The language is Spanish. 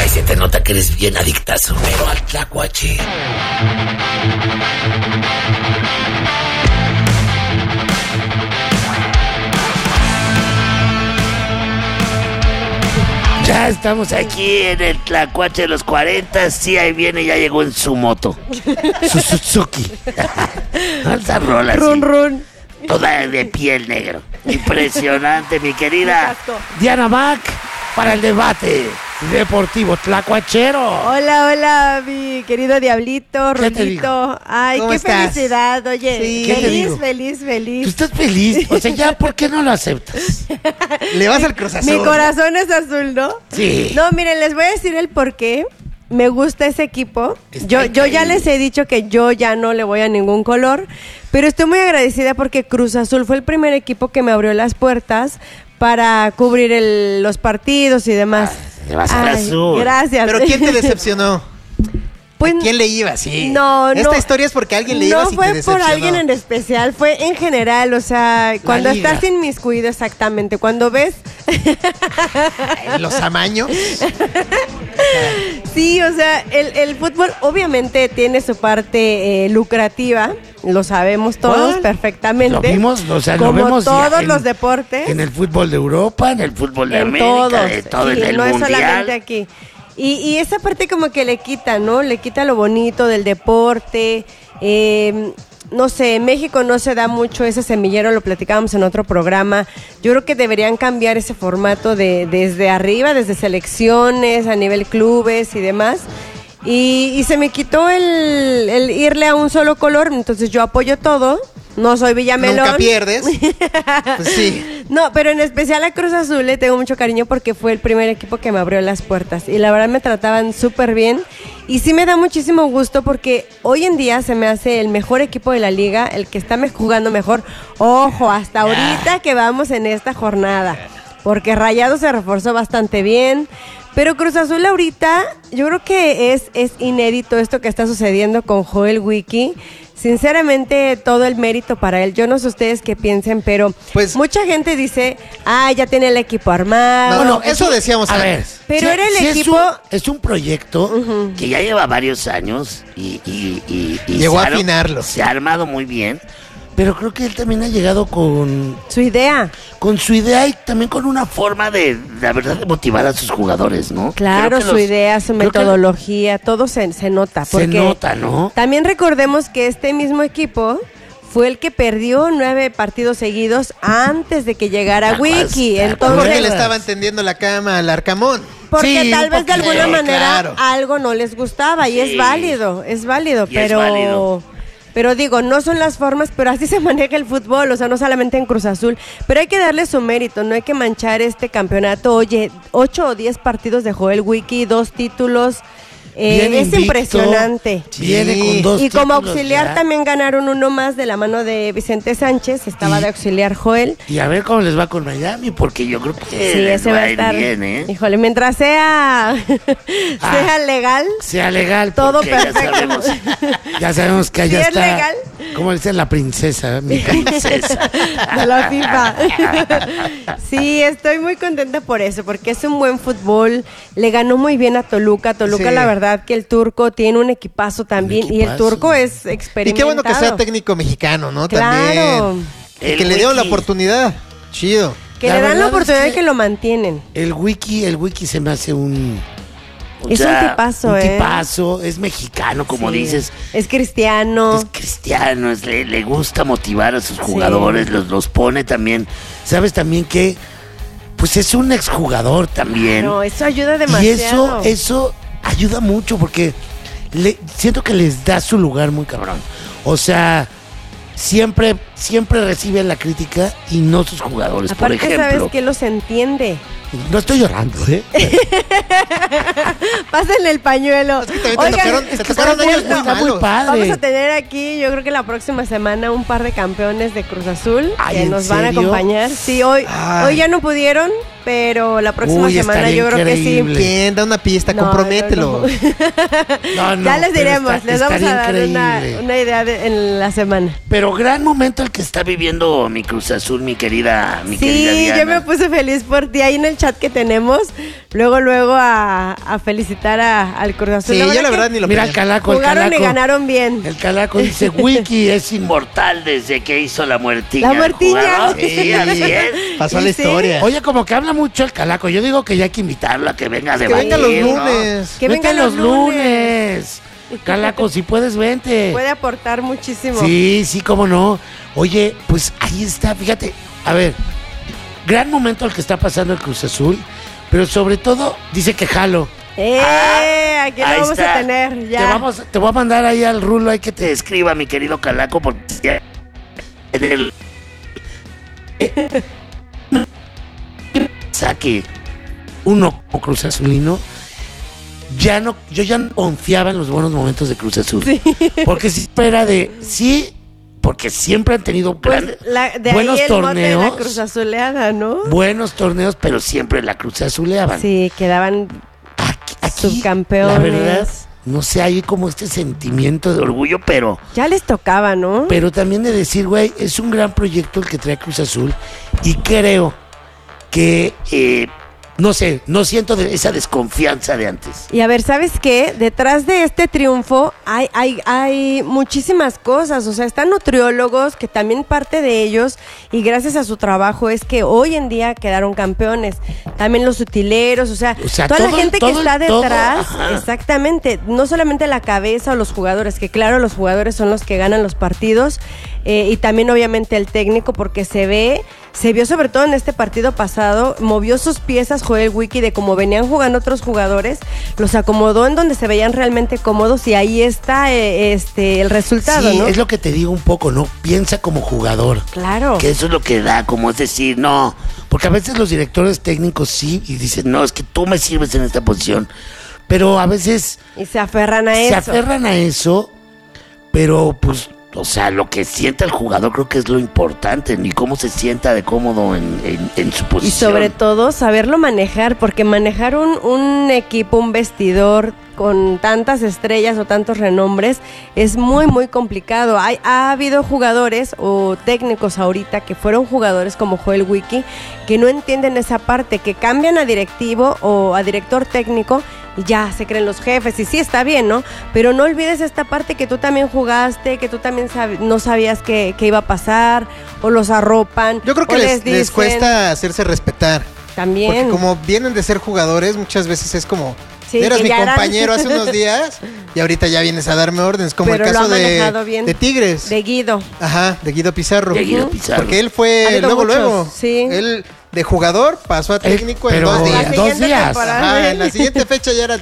Ay, se te nota que eres bien adictazo, pero al tlacuache. Ya estamos aquí en el Tlacuache de los 40. Sí, ahí viene, ya llegó en su moto. Su Suzuki. Esa rola así. Run, run. Toda de piel negro. Impresionante, mi querida Exacto. Diana Mac, para el debate deportivo tlacuachero. Hola, hola, mi querido Diablito, ¿Qué te Rolito. Ay, ¿Cómo qué estás? felicidad. Oye, Sí. ¿Qué te digo? feliz. Tú estás feliz. O sea, ya, ¿por qué no lo aceptas? Le vas al Cruz Azul. Mi corazón es azul, ¿no? Sí. No, miren, les voy a decir el por qué. Me gusta ese equipo. Está Yo ya increíble. les he dicho que yo ya no le voy a ningún color, pero estoy muy agradecida porque Cruz Azul fue el primer equipo que me abrió las puertas para cubrir los partidos y demás. Le vas al Ay, azul. Gracias. ¿Pero quién te decepcionó? Pues, ¿A quién le ibas? Sí. No, Esta no. historia es porque a alguien le ibas No y te fue por decepcionó. alguien en especial, fue en general, o sea, cuando liga. estás inmiscuido exactamente, cuando ves, Ay, los amaños. sí, o sea, el fútbol obviamente tiene su parte lucrativa, lo sabemos todos ¿Cuál? perfectamente. Lo vimos, o sea, como lo vemos ya todos en- los deportes. En el fútbol de Europa, en el fútbol de En América, todos, de todo, sí, en el no es mundial. solamente aquí. Y esa parte como que le quita, ¿no? Le quita lo bonito del deporte. No sé, en México no se da mucho ese semillero, lo platicábamos en otro programa. Yo creo que deberían cambiar ese formato desde arriba, desde selecciones, a nivel clubes y demás. Y se me quitó el irle a un solo color, entonces yo apoyo todo. No soy Villamelón. Nunca pierdes. Pues sí. No, pero en especial a Cruz Azul le tengo mucho cariño porque fue el primer equipo que me abrió las puertas y la verdad me trataban súper bien y sí me da muchísimo gusto porque hoy en día se me hace el mejor equipo de la liga, el que está jugando mejor. Ojo, hasta ahorita que vamos en esta jornada, porque Rayados se reforzó bastante bien. Pero Cruz Azul ahorita, yo creo que es inédito esto que está sucediendo con Joel Wiki. Sinceramente, todo el mérito para él. Yo no sé ustedes qué piensen, pero Pues- mucha gente dice, ya tiene el equipo armado. No, eso decíamos A ver, antes. Pero era el equipo- Es un proyecto que ya lleva varios años y Llegó se a ha- afinarlo. Se ha armado muy bien, pero creo que él también ha llegado con Su idea. su idea y también con una forma de la verdad, de motivar a sus jugadores, ¿no? Claro, Creo que su los- idea, su creo que metodología, todo se nota. Se Porque nota, ¿no? también recordemos que este mismo equipo fue el que perdió 9 partidos seguidos antes de que llegara ¿Te acuerdas? Wiki. ¿Te Entonces, Porque le estaban tendiendo la cama al Arcamón. porque Sí, tal un vez de poquito, alguna manera claro. algo no les gustaba y Sí. es válido, Y es pero válido. pero digo, no son las formas, pero así se maneja el fútbol, o sea, no solamente en Cruz Azul, pero hay que darle su mérito, no hay que manchar este campeonato. Oye, 8 o 10 partidos de Joel Wiki, 2 títulos. Bien Es invicto, impresionante. Viene con 2 Y como títulos auxiliar ya. también ganaron uno más de la mano de Vicente Sánchez, estaba Y- de auxiliar Joel. Y a ver cómo les va con Miami, porque yo creo que Sí, les ese va va a a ir estar. bien, ¿eh? Híjole, mientras sea sea legal. Sea legal, Todo porque perfecto. ya sabemos que allá Si es está, legal. como dice la princesa, mi princesa. De la FIFA. Sí, estoy muy contenta por eso, porque es un buen fútbol. Le ganó muy bien a Toluca. Toluca, Sí. la verdad, que el turco tiene un equipazo también. Y el equipazo. turco es Y experimentado. qué bueno que sea técnico mexicano, ¿no? Claro. También. Y El que le dieron la Wiki. oportunidad. Chido. Que La le dan verdad la es oportunidad que- de que lo mantienen. El wiki se me hace un... o Es un tipazo, un ¿eh? tipazo, es mexicano, como Sí. dices. Es cristiano. Es cristiano, le gusta motivar a sus jugadores, los pone también. Sabes también que, pues es un exjugador también. No, eso ayuda y demasiado. eso ayuda mucho porque siento que les da su lugar muy cabrón. O sea, siempre recibe la crítica y no sus jugadores, Aparte, por ejemplo. sabes que los entiende. No estoy llorando, ¿eh? Pásenle el pañuelo. Es que también Oigan, te tocaron años muy Está muy malos. padre. vamos a tener aquí, yo creo que la próxima semana, un par de campeones de Cruz Azul Ay, que ¿en nos van a serio? acompañar. Sí, hoy Ay. ya no pudieron, pero la próxima Uy, semana estaría yo creo que sí. increíble. ¿Quién? Da una pista, No, compromételo. No, Ya les pero diremos, les vamos a estaría dar increíble. una idea en la semana. Pero gran momento el que está viviendo mi Cruz Azul, mi querida Sí, Diana. yo me puse feliz por ti ahí en el chat que tenemos. Luego a felicitar al Cruz Azul. Sí, yo la verdad que ni lo Mira el pensé. Calaco, el jugaron Calaco. y ganaron bien. El Calaco dice, Wiki es inmortal desde que hizo la muertiña. La el muertiña. jugador". Sí, así es. Pasó ¿Y la sí? historia. Oye, como que habla mucho el Calaco. Yo digo que ya hay que invitarlo a que venga a Que debatir. venga los ¿no? lunes. Que Vete venga los lunes. Calaco, si puedes, vente. Puede aportar muchísimo. Sí, cómo no. Oye, pues ahí está, fíjate. A ver, gran momento el que está pasando el Cruz Azul, pero sobre todo dice que jalo. Aquí lo Ahí vamos está. a tener ya. Te voy a mandar ahí al rulo, hay que te escriba, mi querido Calaco, porque ya en el saque uno como Cruz Azulino, yo ya no confiaba en los buenos momentos de Cruz Azul. Porque si era porque siempre han tenido Pues de buenos ahí el mote de la torneos. Cruz Azuleada, ¿no? Buenos torneos, pero siempre la Cruz Azuleaban. Sí, quedaban Aquí, subcampeones. la verdad, no sé, hay como este sentimiento de orgullo, pero Ya les tocaba, ¿no? también de decir, güey, es un gran proyecto el que trae Cruz Azul y creo que, no sé, no siento esa desconfianza de antes. Y a ver, ¿sabes qué? Detrás de este triunfo hay muchísimas cosas. O sea, están nutriólogos, que también parte de ellos, y gracias a su trabajo es que hoy en día quedaron campeones. También los utileros, o sea toda la gente que está detrás, exactamente, no solamente la cabeza o los jugadores, que claro, los jugadores son los que ganan los partidos, y también obviamente el técnico, porque se vio sobre todo en este partido pasado, movió sus piezas Joel Wiki de cómo venían jugando otros jugadores, los acomodó en donde se veían realmente cómodos y ahí está el resultado, Sí, ¿no? es lo que te digo un poco, ¿no? Piensa como jugador. Claro. Que eso es lo que da, como es decir, no. Porque a veces los directores técnicos sí, y dicen, no, es que tú me sirves en esta posición. Pero a veces Y se aferran a se eso. aferran a eso, pero pues, o sea, lo que sienta el jugador creo que es lo importante, ni cómo se sienta de cómodo en su posición. Y sobre todo saberlo manejar, porque manejar un equipo, un vestidor con tantas estrellas o tantos renombres es muy, muy complicado. Ha habido jugadores o técnicos ahorita que fueron jugadores como Joel Wiki que no entienden esa parte, que cambian a directivo o a director técnico y ya se creen los jefes, y sí está bien, ¿no? Pero no olvides esta parte que tú también jugaste, que tú también no sabías que iba a pasar, o los arropan. Yo creo que o les dicen, cuesta hacerse respetar. También. Porque como vienen de ser jugadores, muchas veces es como, Sí, eras que mi ya eran- compañero hace unos días y ahorita ya vienes a darme órdenes, como Pero el lo caso ha manejado bien. de Tigres. De Guido. Ajá, de Guido Pizarro. De Guido Pizarro. Porque él Ha fue habido luego, muchos, luego. sí. Él de jugador pasó a técnico en pero 2 días. La dos siguiente días. temporada. Ajá, en la siguiente fecha ya era